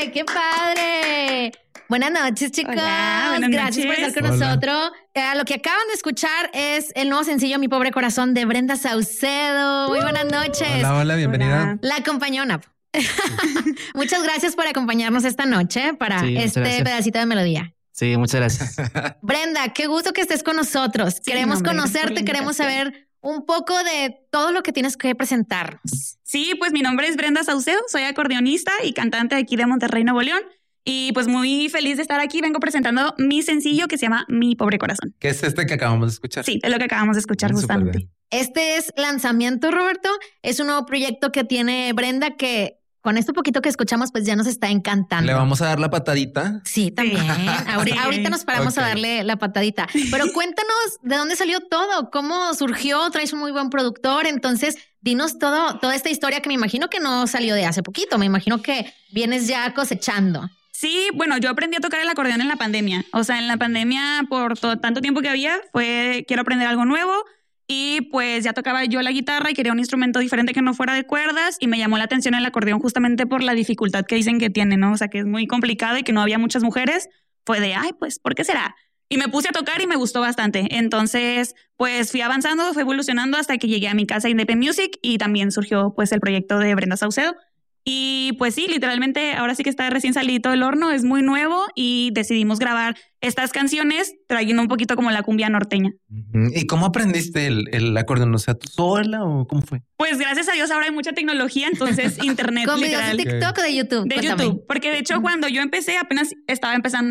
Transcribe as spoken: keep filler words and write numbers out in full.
¡Qué padre! Buenas noches, chicos. Hola, buenas Gracias noches. por estar con Hola. nosotros. Eh, lo que acaban de escuchar es el nuevo sencillo Mi Pobre Corazón de Brenda Saucedo. Muy buenas noches. Hola, hola, bienvenida. Hola. La compañona. Muchas gracias por acompañarnos esta noche para Sí, muchas este gracias. pedacito de melodía. Sí, muchas gracias. Brenda, qué gusto que estés con nosotros. Sí, queremos no, hombre, gracias por conocerte, la queremos invitación. saber un poco de todo lo que tienes que presentarnos. Sí, pues mi nombre es Brenda Saucedo, soy acordeonista y cantante de aquí de Monterrey, Nuevo León. Y pues muy feliz de estar aquí. Vengo presentando mi sencillo que se llama Mi Pobre Corazón. ¿Qué es este que acabamos de escuchar? Sí, es lo que acabamos de escuchar Mm, súper justamente. bien. Este es lanzamiento, Roberto. Es un nuevo proyecto que tiene Brenda que con esto poquito que escuchamos pues ya nos está encantando. Le vamos a dar la patadita. Sí, también. Ahori- Sí. Ahorita nos paramos Ok. a darle la patadita. Pero cuéntanos de dónde salió todo, cómo surgió. Traes un muy buen productor. Entonces, dinos todo, toda esta historia que me imagino que no salió de hace poquito. Me imagino que vienes ya cosechando. Sí, bueno, yo aprendí a tocar el acordeón en la pandemia. O sea, en la pandemia, por todo, tanto tiempo que había, fue quiero aprender algo nuevo. Y pues ya tocaba yo la guitarra y quería un instrumento diferente que no fuera de cuerdas. Y me llamó la atención el acordeón justamente por la dificultad que dicen que tiene, ¿no? O sea, que es muy complicado y que no había muchas mujeres. Fue de, ay, pues, ¿por qué será? Y me puse a tocar y me gustó bastante. Entonces, pues fui avanzando, fui evolucionando hasta que llegué a mi casa Independent Music y también surgió pues el proyecto de Brenda Saucedo. Y pues sí, literalmente ahora sí que está recién salido del horno, es muy nuevo y decidimos grabar estas canciones trayendo un poquito como la cumbia norteña. Ujú. ¿Y cómo aprendiste el, el acordeón? O sea, ¿tú sola o cómo fue? Pues gracias a Dios ahora hay mucha tecnología, entonces internet ¿Con videos de literal. TikTok o de YouTube? De Cuéntame. YouTube, porque de hecho cuando yo empecé apenas estaba empezando